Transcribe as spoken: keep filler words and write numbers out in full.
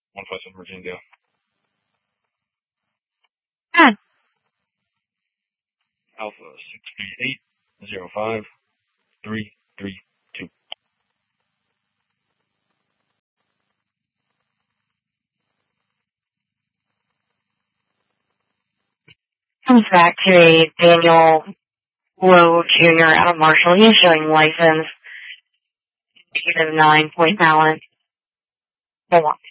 one five seven Virginia. Ah. Alpha six three eight zero five three three two. Comes back to a Daniel Lowe Junior out of Marshall. He's showing license negative nine point balance. Hold on.